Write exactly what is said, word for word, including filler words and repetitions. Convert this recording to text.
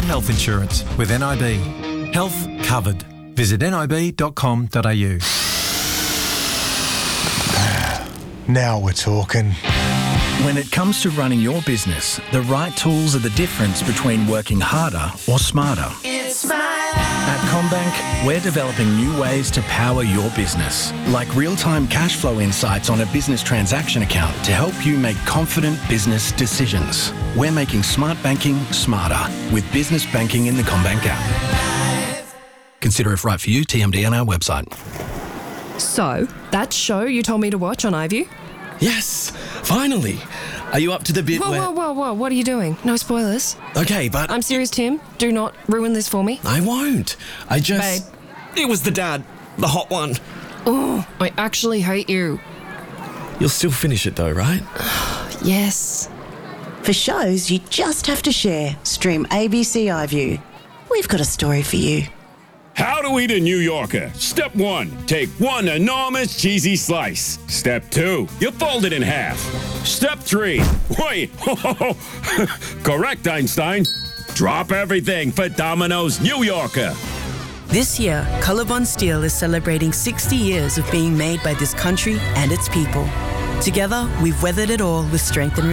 health insurance with N I B. Health covered. Visit nib dot com dot a u. Now we're talking. When it comes to running your business, the right tools are the difference between working harder or smarter. It's my life. At CommBank, we're developing new ways to power your business, like real-time cash flow insights on a business transaction account to help you make confident business decisions. We're making smart banking smarter with business banking in the CommBank app. Consider if right for you, T M D on our website. So, that show you told me to watch on iView? Yes, finally. Are you up to the bit Whoa, where... whoa, whoa, whoa, what are you doing? No spoilers. Okay, but... I'm serious, Tim. Do not ruin this for me. I won't. I just... Babe. It was the dad. The hot one. Oh, I actually hate you. You'll still finish it though, right? Yes. For shows you just have to share, stream A B C iView. We've got a story for you. How to eat a New Yorker. Step one, take one enormous cheesy slice. Step two, you fold it in half. Step three, wait, correct, Einstein. Drop everything for Domino's New Yorker. This year, Colorbond Steel is celebrating sixty years of being made by this country and its people. Together, we've weathered it all with strength and